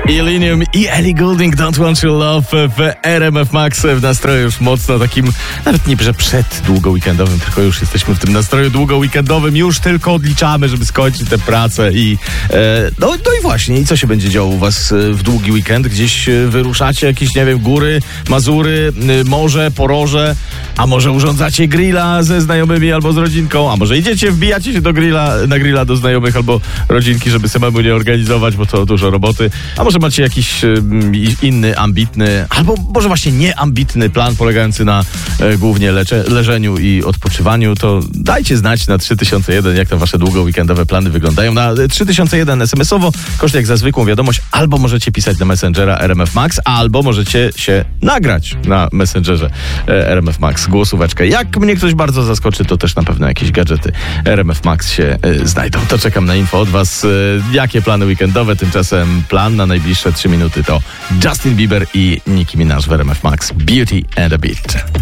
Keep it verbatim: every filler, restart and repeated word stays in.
Illenium i Ellie Goulding, Don't Want Your Love w R M F Max, w nastroju już mocno takim, nawet nie że przed długoweekendowym, tylko już jesteśmy w tym nastroju długoweekendowym, już tylko odliczamy, żeby skończyć tę pracę i e, no, no i właśnie, i co się będzie działo u was w długi weekend? Gdzieś wyruszacie, jakieś, nie wiem, góry, Mazury, morze, poroże, a może urządzacie grilla ze znajomymi albo z rodzinką, a może idziecie, wbijacie się do grilla, na grilla do znajomych albo rodzinki, żeby samemu nie organizować, bo to dużo roboty, a może macie jakiś um, inny, ambitny, albo może właśnie nieambitny plan polegający na e, głównie lecze, leżeniu i odpoczywaniu, to dajcie znać na trzy tysiące jeden, jak to wasze długoweekendowe plany wyglądają. Na trzy tysiące jeden es em esowo, koszt jak za zwykłą wiadomość, albo możecie pisać na Messengera R M F Max, albo możecie się nagrać na Messengerze R M F Max, głosóweczkę. Jak mnie ktoś bardzo zaskoczy, to też na pewno jakieś gadżety R M F Max się y, znajdą. To czekam na info od was, y, jakie plany weekendowe. Tymczasem plan na najbliższe trzy minuty to Justin Bieber i Nicki Minaj w R M F Max, Beauty and a Beat.